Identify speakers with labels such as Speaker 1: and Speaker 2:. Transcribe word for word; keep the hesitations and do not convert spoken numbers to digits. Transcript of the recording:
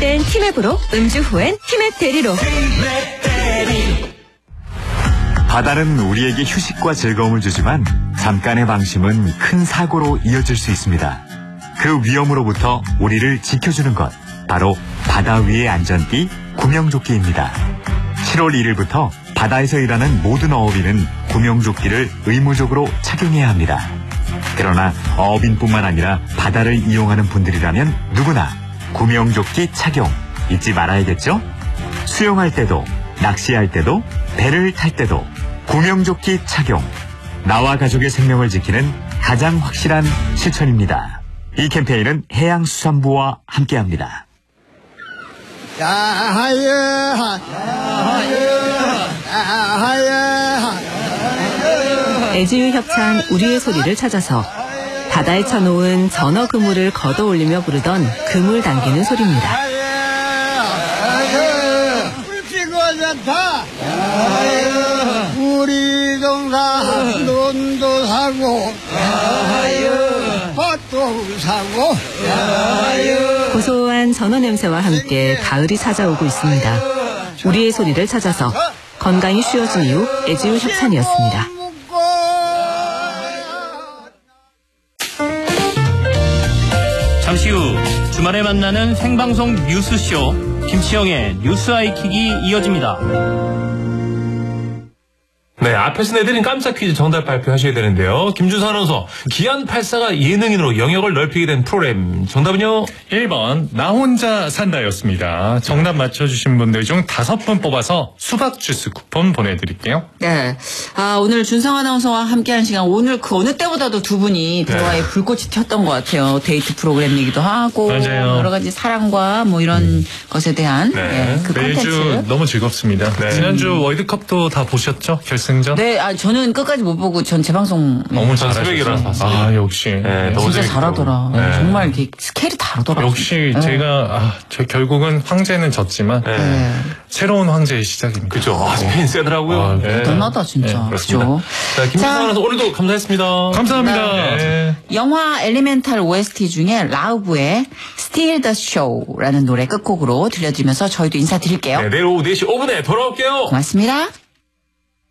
Speaker 1: 땐 티맵으로, 음주 후엔 티맵 대리로.
Speaker 2: 바다는 우리에게 휴식과 즐거움을 주지만 잠깐의 방심은 큰 사고로 이어질 수 있습니다. 그 위험으로부터 우리를 지켜주는 것, 바로 바다 위의 안전띠 구명조끼입니다. 칠월 일일부터 바다에서 일하는 모든 어업인은 구명조끼를 의무적으로 착용해야 합니다. 그러나 어업인뿐만 아니라 바다를 이용하는 분들이라면 누구나 구명조끼 착용 잊지 말아야겠죠? 수영할 때도, 낚시할 때도, 배를 탈 때도 구명조끼 착용. 나와 가족의 생명을 지키는 가장 확실한 실천입니다. 이 캠페인은 해양수산부와 함께합니다.
Speaker 1: 애지유 협찬 우리의 소리를 찾아서 바다에 쳐놓은 전어 그물을 걷어 올리며 부르던 그물 당기는 소리입니다.
Speaker 3: 우리 동산 논도 사고 밭도 사고.
Speaker 1: 고소한 전어 냄새와 함께 가을이 찾아오고 있습니다. 우리의 소리를 찾아서 건강이 쉬워진 이후 애지유 협찬이었습니다.
Speaker 4: 잠시 후 주말에 만나는 생방송 뉴스쇼 김치영의 뉴스 아이킥이 이어집니다.
Speaker 5: 네, 앞에서 내드린 깜짝 퀴즈 정답 발표하셔야 되는데요. 김준서 아나운서, 기안팔십사가 예능인으로 영역을 넓히게 된 프로그램 정답은요?
Speaker 6: 일 번 나 혼자 산다였습니다. 정답 맞춰주신 분들 중 다섯 분 뽑아서 수박 주스 쿠폰 보내드릴게요.
Speaker 7: 네, 아 오늘 준성 아나운서와 함께한 시간, 오늘 그 어느 때보다도 두 분이 대화에 네. 불꽃이 튀었던 것 같아요. 데이트 프로그램 얘기도 하고
Speaker 6: 맞아요.
Speaker 7: 여러 가지 사랑과 뭐 이런 음. 것에 대한 네. 네, 그
Speaker 6: 매주
Speaker 7: 콘텐츠
Speaker 6: 너무 즐겁습니다. 네. 지난주 월드컵도 다 보셨죠? 결승전?
Speaker 7: 네, 아 저는 끝까지 못 보고 전 재방송
Speaker 6: 너무
Speaker 5: 잘하셨어요. 새벽에 일어나서 봤어요.
Speaker 6: 아 역시
Speaker 5: 네, 너무
Speaker 7: 진짜 잘하더라.
Speaker 6: 네.
Speaker 7: 정말 이렇게 스케일이 다르더라고요.
Speaker 6: 역시
Speaker 7: 네.
Speaker 6: 제가 아, 저 결국은 황제는 졌지만
Speaker 5: 네.
Speaker 7: 네.
Speaker 6: 새로운 황제의 시작입니다.
Speaker 5: 그죠. 아, 스페인 세더라고요.
Speaker 6: 아,
Speaker 5: 네.
Speaker 7: 대단하다 진짜.
Speaker 5: 네, 그렇습니다.
Speaker 7: 그렇죠.
Speaker 5: 자, 김준서 아나운서 오늘도 감사했습니다.
Speaker 6: 감사합니다.
Speaker 5: 네.
Speaker 7: 영화 엘리멘탈 오에스티 중에 라우브의 Steal the Show라는 노래 끝곡으로 들려드리면서 저희도 인사드릴게요.
Speaker 5: 네, 내일 오후 네 시 오 분에 돌아올게요.
Speaker 7: 고맙습니다.